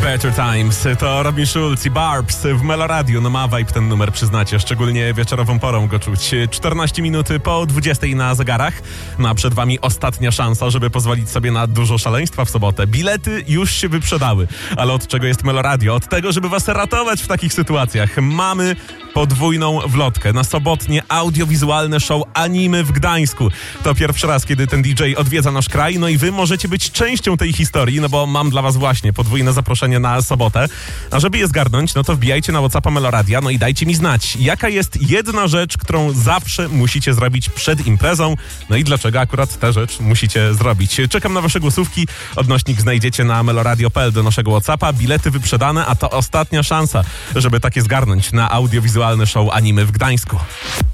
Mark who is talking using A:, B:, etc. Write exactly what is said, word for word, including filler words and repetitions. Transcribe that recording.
A: Better Times. To Robin Schulz i Barbs w Meloradiu. No ma vibe ten numer, przyznacie. Szczególnie wieczorową porą go czuć. czternaście minut po dwudziestej na zegarach. No a przed wami ostatnia szansa, żeby pozwolić sobie na dużo szaleństwa w sobotę. Bilety już się wyprzedały. Ale od czego jest Meloradio? Od tego, żeby was ratować w takich sytuacjach. Mamy podwójną wlotkę na sobotnie audiowizualne show Animy w Gdańsku. To pierwszy raz, kiedy ten D J odwiedza nasz kraj. No i wy możecie być częścią tej historii, no bo mam dla was właśnie podwójne zaproszenie na sobotę. A żeby je zgarnąć, no to wbijajcie na WhatsAppa Meloradia, no i dajcie mi znać, jaka jest jedna rzecz, którą zawsze musicie zrobić przed imprezą, no i dlaczego akurat tę rzecz musicie zrobić. Czekam na wasze głosówki, odnośnik znajdziecie na meloradio kropka p l do naszego WhatsAppa, bilety wyprzedane, a to ostatnia szansa, żeby takie zgarnąć na audiowizualne show Animy w Gdańsku.